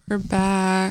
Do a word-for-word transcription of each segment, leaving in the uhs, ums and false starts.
We're back.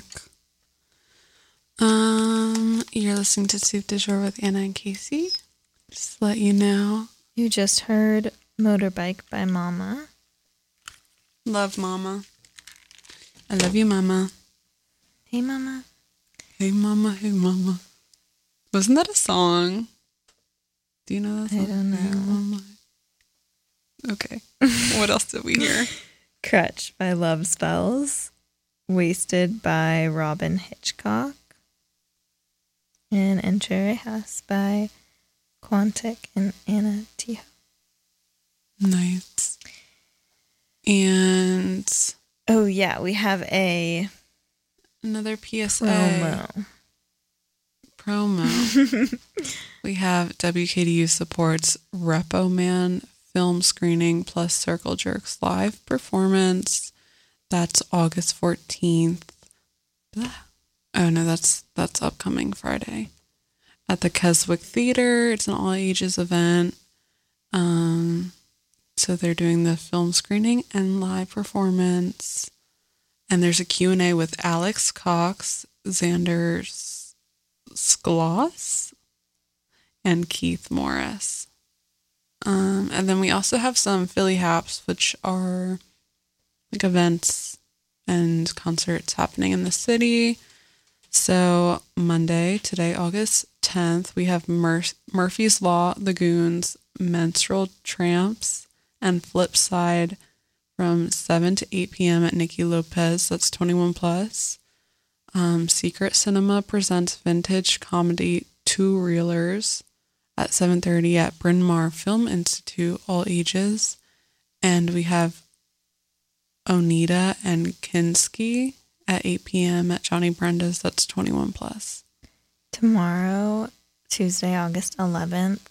Um, you're listening to Soup du Jour with Anna and Casey. Just to let you know. You just heard Motorbike by Mama. Love Mama. I love you, Mama. Hey, Mama. Hey, Mama. Hey, Mama. Wasn't that a song? Do you know that song? I don't know. Hey, Mama. Okay. What else did we hear? Crutch by Love Spells. Wasted by Robin Hitchcock. And Entre Rejas by Quantic and Anna Tijo. Nice. And oh yeah, we have a another P S A promo. Promo. We have W K D U supports Repo Man film screening plus Circle Jerks live performance. That's August fourteenth. Oh no, that's that's upcoming Friday at the Keswick Theater. It's an all ages event. Um, so they're doing the film screening and live performance. And there's a Q and A with Alex Cox, Xander Skloss, and Keith Morris. Um, and then we also have some Philly Haps, which are like events and concerts happening in the city. So Monday, today, August tenth, we have Mur- Murphy's Law, The Goons, Menstrual Tramps, and Flipside from seven to eight p.m. at Nikki Lopez. That's twenty-one plus. Um, Secret Cinema presents vintage comedy Two Reelers at seven thirty at Bryn Mawr Film Institute, all ages. And we have Onita and Kinski at eight p.m. at Johnny Brenda's. That's twenty-one plus. Tomorrow, Tuesday, August eleventh.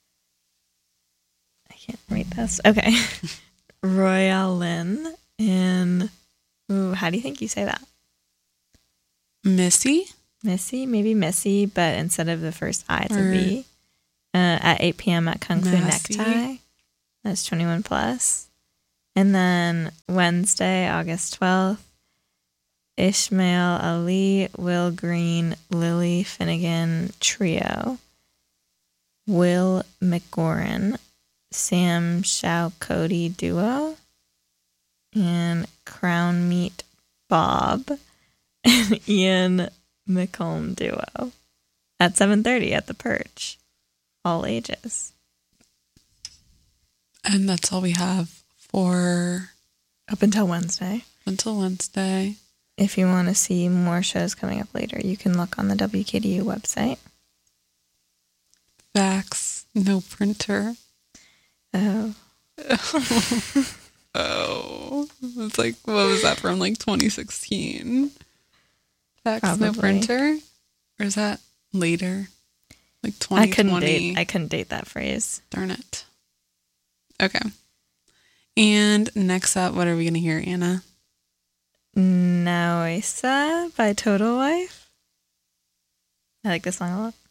I can't read this. Okay. Royalyn in, ooh, how do you think you say that? Missy? Missy? Maybe Missy, but instead of the first I, it's Or a V. Uh, at eight p.m. at Kung Fu Massey. Necktie. That's twenty-one plus. And then Wednesday, August twelfth, Ishmael Ali, Will Green, Lily Finnegan Trio, Will McGoran, Sam Shao Cody Duo, and Crown Meat Bob and Ian McComb Duo at seven thirty at the Perch. All ages. And that's all we have for Up until Wednesday. until Wednesday. If you want to see more shows coming up later, you can look on the W K D U website. Fax, no printer. Oh. Oh. It's like, what was that from? Like twenty sixteen? Fax, Probably. no printer? Or is that later? Like I twenty twenty? couldn't date I couldn't date that phrase. Darn it. Okay. And next up, what are we going to hear, Anna? Naoisa by Total Wife. I like this song a lot.